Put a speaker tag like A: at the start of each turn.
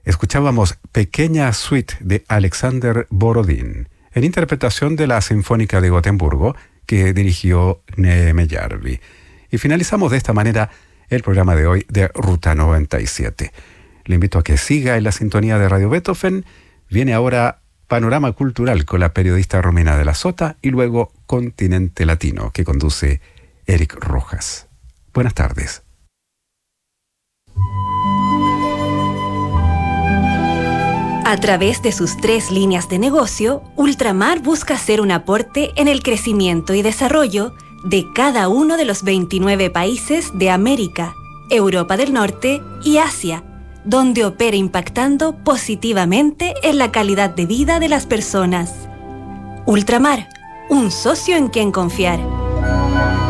A: Escuchábamos Pequeña Suite de Alexander Borodín, en interpretación de la Sinfónica de Gotemburgo, que dirigió Meyerbeer. Y finalizamos de esta manera el programa de hoy de Ruta 97. Le invito a que siga en la sintonía de Radio Beethoven. Viene ahora Panorama Cultural con la periodista Romina de la Sota y luego Continente Latino, que conduce Eric Rojas. Buenas tardes.
B: A través de sus 3 líneas de negocio, Ultramar busca hacer un aporte en el crecimiento y desarrollo de cada uno de los 29 países de América, Europa del Norte y Asia, donde opera impactando positivamente en la calidad de vida de las personas. Ultramar, un socio en quien confiar.